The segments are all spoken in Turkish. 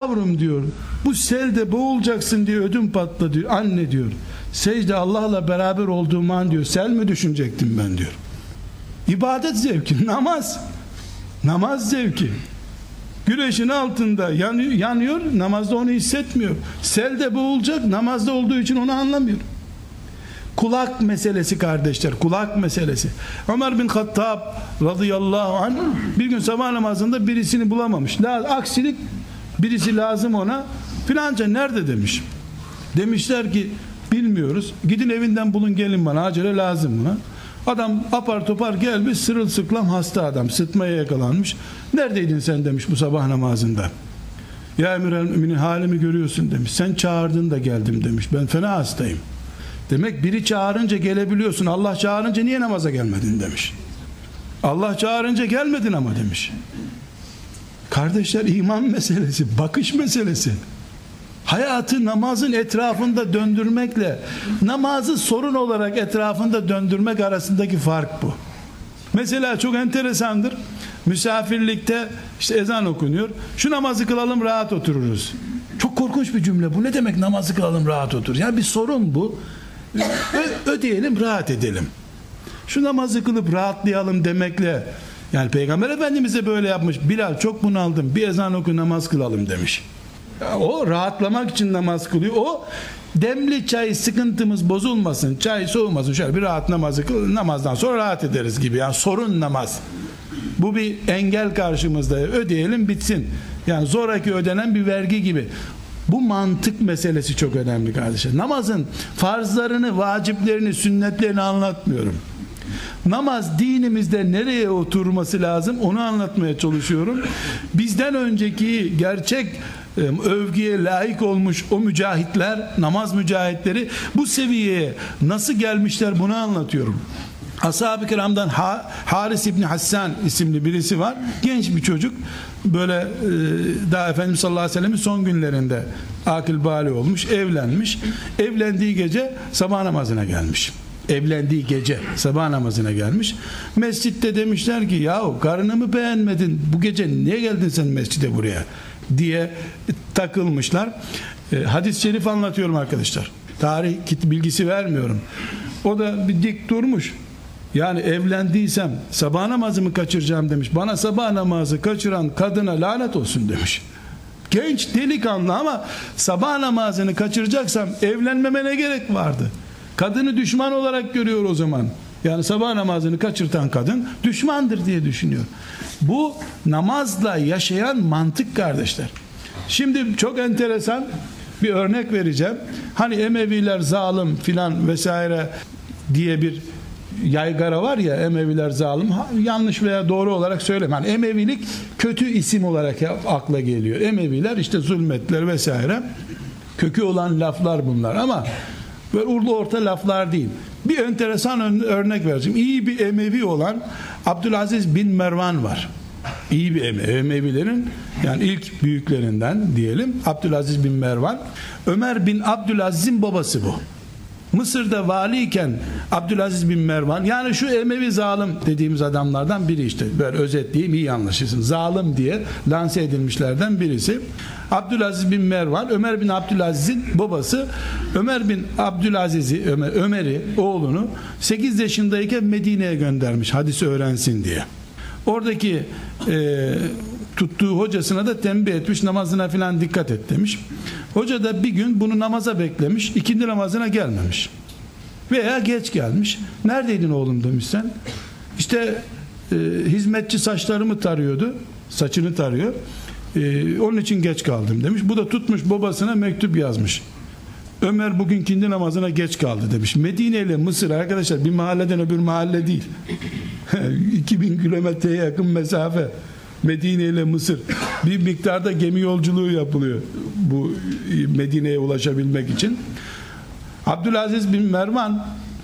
yavrum diyor, bu selde boğulacaksın diye ödüm patladı diyor. Anne diyor, secde Allah'la beraber olduğum an diyor, sel mi düşünecektim ben diyor. İbadet zevki, namaz zevki. Güneşin altında yanıyor, namazda onu hissetmiyor. Selde boğulacak, namazda olduğu için onu anlamıyor. Kulak meselesi kardeşler, kulak meselesi. Ömer bin Hattab radıyallahu anh bir gün sabah namazında birisini bulamamış. Aksilik, birisi lazım ona. Filanca nerede demiş. Demişler ki bilmiyoruz. Gidin evinden bulun, gelin bana, acele lazım buna. Adam apar topar gelmiş, sırılsıklam hasta adam, sıtmaya yakalanmış. Neredeydin sen demiş bu sabah namazında. Ya emir-el müminin, halimi görüyorsun demiş. Sen çağırdın da geldim demiş. Ben fena hastayım. Demek biri çağırınca gelebiliyorsun. Allah çağırınca niye namaza gelmedin demiş. Allah çağırınca gelmedin ama demiş. Kardeşler, iman meselesi, bakış meselesi. Hayatı namazın etrafında döndürmekle namazı sorun olarak etrafında döndürmek arasındaki fark bu. Mesela çok enteresandır. Misafirlikte işte ezan okunuyor. Şu namazı kılalım, rahat otururuz. Çok korkunç bir cümle bu. Ne demek namazı kılalım, rahat otur? Yani bir sorun bu. Ödeyelim, rahat edelim. Şu namazı kılıp rahatlayalım demekle, yani Peygamber Efendimiz de böyle yapmış. Bilal, çok bunaldım, bir ezan oku, namaz kılalım demiş. O rahatlamak için namaz kılıyor. O demli çay, sıkıntımız bozulmasın, çay soğumasın, şöyle bir rahat namazı kıl, namazdan sonra rahat ederiz gibi. Yani sorun namaz. Bu bir engel karşımızda, ödeyelim bitsin. Yani zoraki ödenen bir vergi gibi. Bu mantık meselesi çok önemli kardeşler. Namazın farzlarını, vaciplerini, sünnetlerini anlatmıyorum. Namaz dinimizde nereye oturması lazım onu anlatmaya çalışıyorum. Bizden önceki gerçek övgüye layık olmuş o mücahitler, namaz mücahitleri bu seviyeye nasıl gelmişler bunu anlatıyorum. Ashab-ı kiramdan Haris İbni Hassan isimli birisi var. Genç bir çocuk. Böyle daha Efendimiz sallallahu aleyhi ve sellem'in son günlerinde akıl bali olmuş, evlenmiş. Evlendiği gece sabah namazına gelmiş. Evlendiği gece sabah namazına gelmiş. Mescitte demişler ki, yahu karını mı beğenmedin, bu gece niye geldin sen mescide buraya diye takılmışlar. Hadis-i şerif anlatıyorum arkadaşlar. Tarih bilgisi vermiyorum. O da bir dik durmuş. Yani evlendiysem sabah namazımı kaçıracağım demiş. Bana sabah namazı kaçıran kadına lanet olsun demiş. Genç delikanlı ama sabah namazını kaçıracaksam evlenmeme ne gerek vardı? Kadını düşman olarak görüyor o zaman. Yani sabah namazını kaçırtan kadın düşmandır diye düşünüyor. Bu namazla yaşayan mantık kardeşler. Şimdi çok enteresan bir örnek vereceğim. Hani Emeviler zalim filan vesaire diye bir yaygara var ya, Emeviler zalim, yanlış veya doğru olarak söyleyeyim. Yani Emevilik kötü isim olarak akla geliyor. Emeviler işte zulmettiler vesaire. Kökü olan laflar bunlar ama böyle urlu orta laflar değil. Bir enteresan örnek vereceğim. İyi bir Emevi olan Abdülaziz bin Mervan var. İyi bir Emevilerin yani ilk büyüklerinden diyelim, Abdülaziz bin Mervan. Ömer bin Abdülaziz'in babası bu. Mısır'da valiyken Abdülaziz bin Mervan, yani şu Emevi zalim dediğimiz adamlardan biri işte. Böyle özetleyeyim, iyi anlaşılsın. Zalim diye lanse edilmişlerden birisi. Abdülaziz bin Mervan, Ömer bin Abdülaziz'in babası. Ömer bin Abdülaziz'i, Ömer'i, oğlunu 8 yaşındayken Medine'ye göndermiş hadisi öğrensin diye. Oradaki tuttuğu hocasına da tembih etmiş, namazına filan dikkat et demiş. Hoca da bir gün bunu namaza beklemiş, ikindi namazına gelmemiş veya geç gelmiş. Neredeydin oğlum demiş sen. İşte hizmetçi saçlarımı tarıyordu, saçını tarıyor, onun için geç kaldım demiş. Bu da tutmuş babasına mektup yazmış. Ömer bugün ikindi namazına geç kaldı demiş. Medine ile Mısır arkadaşlar bir mahalleden öbür mahalle değil. 2000 kilometreye yakın mesafe. Medine ile Mısır. Bir miktarda gemi yolculuğu yapılıyor bu Medine'ye ulaşabilmek için. Abdülaziz bin Mervan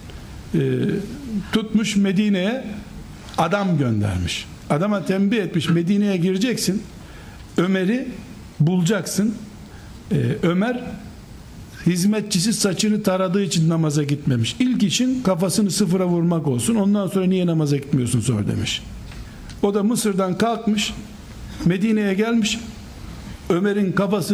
tutmuş Medine'ye adam göndermiş. Adama tembih etmiş, Medine'ye gireceksin, Ömer'i bulacaksın. Ömer hizmetçisi saçını taradığı için namaza gitmemiş. İlk işin kafasını sıfıra vurmak olsun. Ondan sonra niye namaza gitmiyorsun sor demiş. O da Mısır'dan kalkmış, Medine'ye gelmiş. Ömer'in kafası